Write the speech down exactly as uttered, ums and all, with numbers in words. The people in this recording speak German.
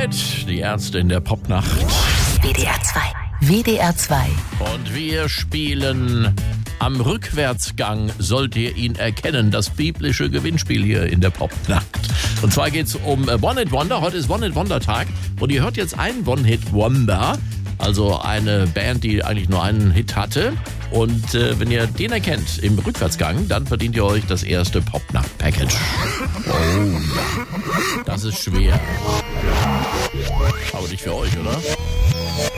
Bonnet, die Ärzte in der Popnacht. W D R zwei. W D R zwei. Und wir spielen am Rückwärtsgang, sollt ihr ihn erkennen, das biblische Gewinnspiel hier in der Popnacht. Und zwar geht's um One-Hit-Wonder. Heute ist One-Hit-Wonder-Tag und ihr hört jetzt einen One-Hit-Wonder, also eine Band, die eigentlich nur einen Hit hatte. Und äh, wenn ihr den erkennt im Rückwärtsgang, dann verdient ihr euch das erste Popnacht-Package. Oh ja, das ist schwer. Aber nicht für euch, oder?